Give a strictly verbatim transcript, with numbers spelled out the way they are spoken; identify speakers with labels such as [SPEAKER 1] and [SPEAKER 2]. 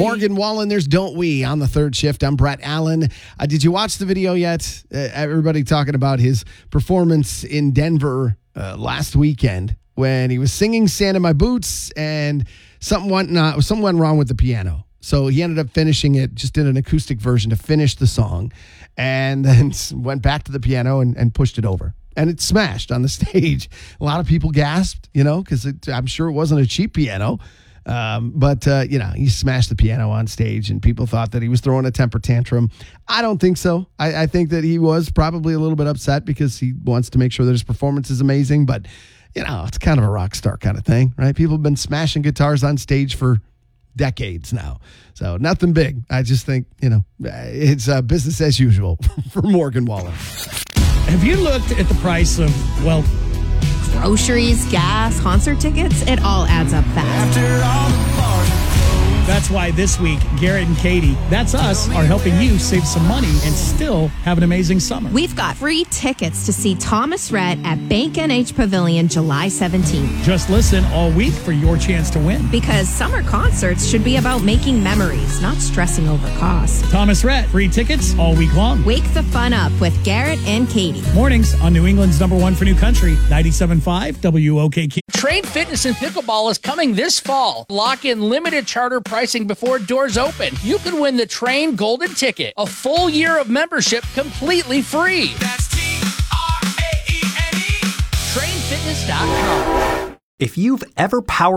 [SPEAKER 1] Morgan Wallen, there's Don't We on the third shift. I'm Brett Allen. Uh, did you watch the video yet? Uh, everybody talking about his performance in Denver uh, last weekend when he was singing Sand in My Boots and something went, not, something went wrong with the piano. So he ended up finishing it, just did an acoustic version to finish the song, and then went back to the piano and, and pushed it over. And it smashed on the stage. A lot of people gasped, you know, because I'm sure it wasn't a cheap piano. Um, but, uh, you know, he smashed the piano on stage and people thought that he was throwing a temper tantrum. I don't think so. I, I think that he was probably a little bit upset because he wants to make sure that his performance is amazing. But, you know, it's kind of a rock star kind of thing, right? People have been smashing guitars on stage for decades now. So nothing big. I just think, you know, it's uh, business as usual for Morgan Wallen.
[SPEAKER 2] Have you looked at the price of, well,
[SPEAKER 3] groceries, gas, concert tickets? It all adds up fast.
[SPEAKER 4] After all the party.
[SPEAKER 2] that's why this week, Garrett and Katie, that's us, are helping you save some money and still have an amazing summer.
[SPEAKER 3] We've got free tickets to see Thomas Rhett at Bank N H Pavilion July seventeenth.
[SPEAKER 2] Just listen all week for your chance to win.
[SPEAKER 3] Because summer concerts should be about making memories, not stressing over cost.
[SPEAKER 2] Thomas Rhett, free tickets all week long.
[SPEAKER 3] Wake the fun up with Garrett and Katie.
[SPEAKER 2] Mornings on New England's number one for new country, ninety-seven point five W O K Q.
[SPEAKER 5] Trade Fitness and Pickleball is coming this fall. Lock in limited charter pricing before doors open. You can win the Train Golden Ticket, a full year of membership completely free.
[SPEAKER 4] That's T R A E N E.
[SPEAKER 5] train fitness dot com.
[SPEAKER 6] If you've ever powered